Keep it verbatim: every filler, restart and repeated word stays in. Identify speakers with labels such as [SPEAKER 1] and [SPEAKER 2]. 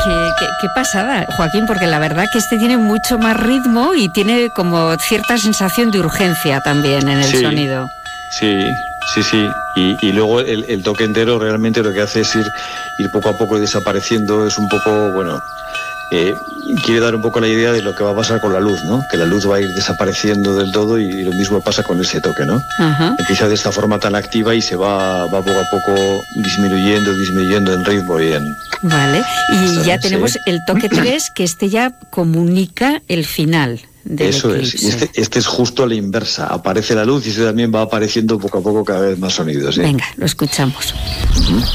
[SPEAKER 1] qué, qué, qué pasada, Joaquín, porque la verdad que este tiene mucho más ritmo y tiene como cierta sensación de urgencia también en el
[SPEAKER 2] sí,
[SPEAKER 1] sonido.
[SPEAKER 2] Sí, sí, sí. Y, y luego el, el toque entero realmente lo que hace es ir, ir poco a poco desapareciendo. Es un poco, bueno, eh, quiere dar un poco la idea de lo que va a pasar con la luz, ¿no? Que la luz va a ir desapareciendo del todo y lo mismo pasa con ese toque, ¿no?
[SPEAKER 1] Ajá.
[SPEAKER 2] Empieza de esta forma tan activa y se va, va poco a poco disminuyendo, disminuyendo en ritmo y en...
[SPEAKER 1] Vale, y
[SPEAKER 2] ¿sabes?
[SPEAKER 1] ya tenemos
[SPEAKER 2] Sí.
[SPEAKER 1] el toque tres, que este ya comunica el final del
[SPEAKER 2] Eso
[SPEAKER 1] eclipse.
[SPEAKER 2] es, y este, este es justo a la inversa. Aparece la luz y este también va apareciendo poco a poco cada vez más sonidos, ¿eh?
[SPEAKER 1] Venga, lo escuchamos.
[SPEAKER 2] Uh-huh.